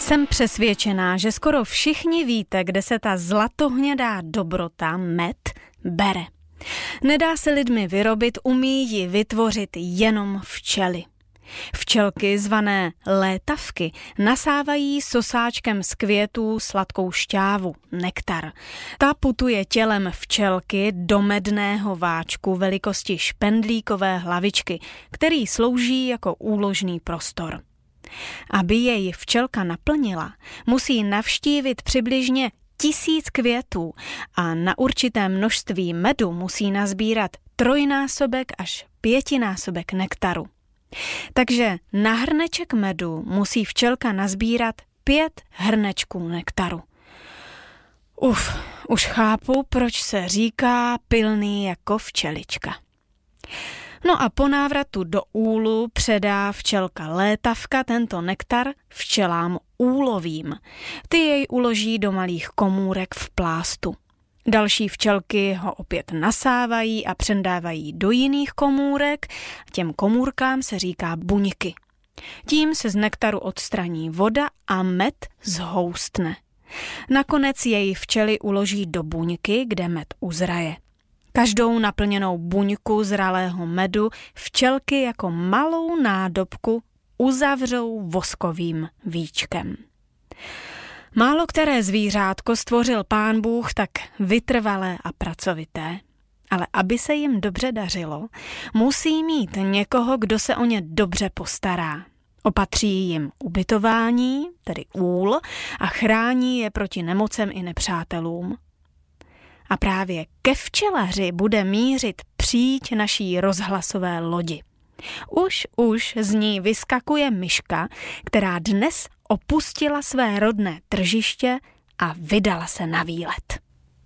Jsem přesvědčená, že skoro všichni víte, kde se ta zlatohnědá dobrota, med, bere. Nedá se lidmi vyrobit, umí ji vytvořit jenom včely. Včelky zvané létavky nasávají sosáčkem z květů sladkou šťávu, nektar. Ta putuje tělem včelky do medného váčku velikosti špendlíkové hlavičky, který slouží jako úložný prostor. Aby jej včelka naplnila, musí navštívit přibližně 1000 květů a na určité množství medu musí nazbírat 3násobek až 5násobek nektaru. Takže na hrneček medu musí včelka nazbírat 5 hrnečků nektaru. Už chápu, proč se říká pilný jako včelička. No a po návratu do úlu předá včelka létavka tento nektar včelám úlovým. Ty jej uloží do malých komůrek v plástu. Další včelky ho opět nasávají a předávají do jiných komůrek. Těm komůrkám se říká buňky. Tím se z nektaru odstraní voda a med zhoustne. Nakonec jej včely uloží do buňky, kde med uzraje. Každou naplněnou buňku zralého medu včelky jako malou nádobku uzavřou voskovým víčkem. Málo které zvířátko stvořil Pán Bůh tak vytrvalé a pracovité, ale aby se jim dobře dařilo, musí mít někoho, kdo se o ně dobře postará. Opatří jim ubytování, tedy úl, a chrání je proti nemocem i nepřátelům. A právě ke včelaři bude mířit příď naší rozhlasové lodi. Už z ní vyskakuje myška, která dnes opustila své rodné tržiště a vydala se na výlet.